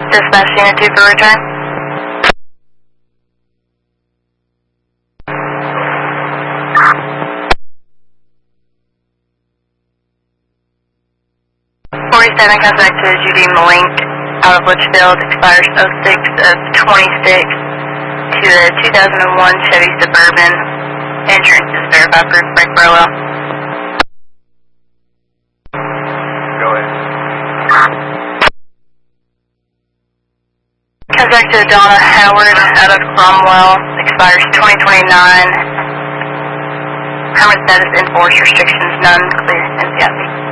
Dispatch Unit 2 for return. Comes back to Judy Malink out of Litchfield, expires 06/26 to the 2001 Chevy Suburban. Insurance is verified proof Frank Burwell. Go ahead. Comes back to Donna Howard out of Cromwell, expires 2029. Permit status enforced, restrictions none, clear, NCIP.